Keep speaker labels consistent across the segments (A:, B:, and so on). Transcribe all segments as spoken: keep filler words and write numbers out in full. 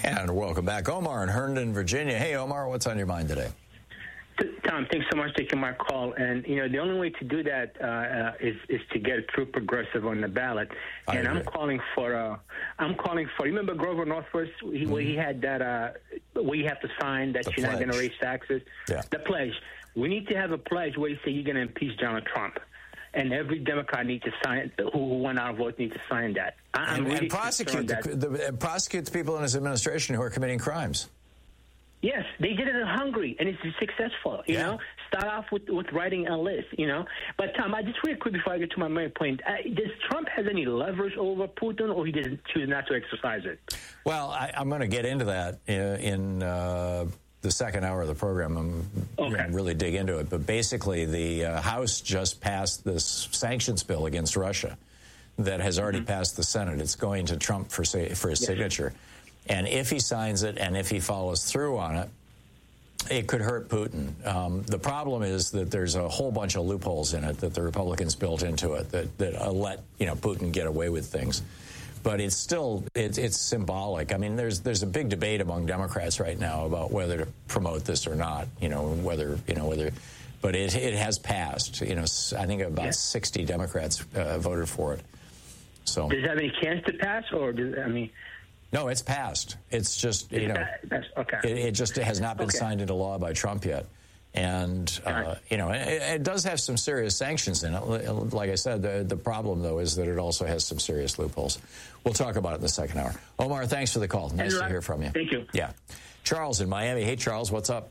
A: And welcome back, Omar in Herndon, Virginia. Hey, Omar, what's on your mind today?
B: Tom, thanks so much for taking my call. And, you know, the only way to do that uh, uh, is, is to get True Progressive on the ballot.
A: I
B: and
A: agree.
B: I'm calling for, uh, I'm calling for, you remember Grover Northwest, he, mm-hmm. where he had that, uh, where you have to sign that
A: The
B: you're
A: pledge.
B: not going to raise taxes?
A: Yeah.
B: The pledge. We need to have a pledge where you say you're going to impeach Donald Trump. And every Democrat needs to sign, who, who went out of vote needs to sign that. I'm
A: And,
B: really
A: and prosecute,
B: that,
A: the, the, prosecute the people in his administration who are committing crimes.
B: Yes, they did it in Hungary, and it's successful, you
A: Yeah.
B: know. Start off with, with writing a list, you know. But, Tom, I just really quick before I get to my main point, uh, does Trump have any leverage over Putin, or he doesn't choose not to exercise it?
A: Well, I, I'm going to get into that in, in uh, the second hour of the program. I'm
B: Okay.
A: going to really dig into it. But basically, the uh, House just passed this sanctions bill against Russia that has already mm-hmm. passed the Senate. It's going to Trump for, say, for his yes. signature. And if he signs it and if he follows through on it, it could hurt Putin. Um, the problem is that there's a whole bunch of loopholes in it that the Republicans built into it that, that uh, let you know Putin get away with things. But it's still it's, it's symbolic. I mean, there's there's a big debate among Democrats right now about whether to promote this or not. You know, whether you know whether. But it it has passed. You know, I think about yeah. sixty Democrats uh, voted for it. So
B: does it have any chance to pass, or does I mean?
A: No, it's passed. It's just, you know,
B: That's, okay.
A: it, it just has not been
B: okay.
A: signed into law by Trump yet. And, uh, you know, it, it does have some serious sanctions in it. Like I said, the, the problem, though, is that it also has some serious loopholes. We'll talk about it in the second hour. Omar, thanks for the call. Nice to hear from you.
B: Thank you.
A: Yeah. Charles in Miami. Hey, Charles, what's up?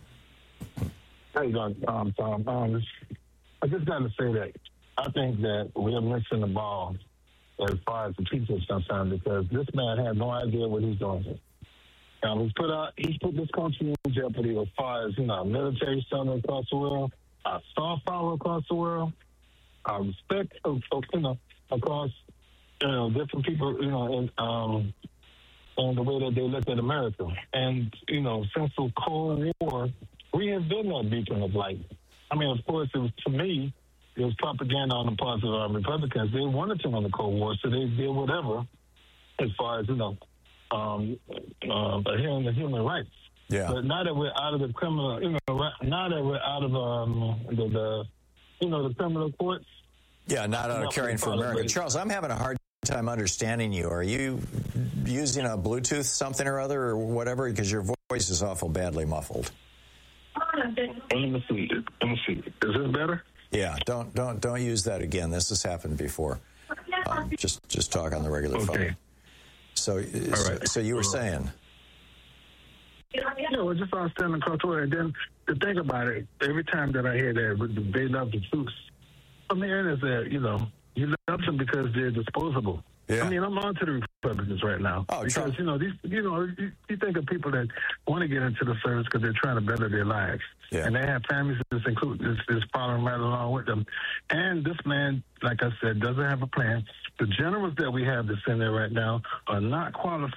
C: How you doing, um, Tom? Um, I just got to say that I think that we're missing the ball as far as the people is concerned, because this man has no idea what he's doing. Um, he's put out, he's put this country in jeopardy as far as, you know, military center across the world, our star power across the world, our respect of, of you know, across, you know, different people, you know, and um, and the way that they look at America. And, you know, since the Cold War, we have been that beacon of light. I mean, of course, it was, to me, it was propaganda on the part of our Republicans. They wanted to win the Cold War, so they did whatever as far as, you know, um, uh, adhering to human rights.
A: Yeah.
C: But now that we're out of the criminal, you know, now that we're out of um, the, the, you know, the criminal courts.
A: Yeah, not out of caring for America. Charles, I'm having a hard time understanding you. Are you using a Bluetooth something or other or whatever? Because your voice is awful badly muffled.
C: Let me see. Let me see. Is this better?
A: Yeah, don't don't don't use that again. This has happened before. Um, just just talk on the regular
C: okay.
A: phone. So, so,
C: right.
A: so you were saying?
C: Yeah, well, just outstanding across the world. And then to think about it, every time that I hear that they love the troops, I mean, is that, you know, you love them because they're disposable.
A: Yeah.
C: I mean, I'm on to the Republicans right now.
A: Oh,
C: because,
A: Trump.
C: you know, these, you know, you, you think of people that want to get into the service because they're trying to better their lives.
A: Yeah.
C: And they have families that's include this, this following right along with them. And this man, like I said, doesn't have a plan. The generals that we have that's in there right now are not qualified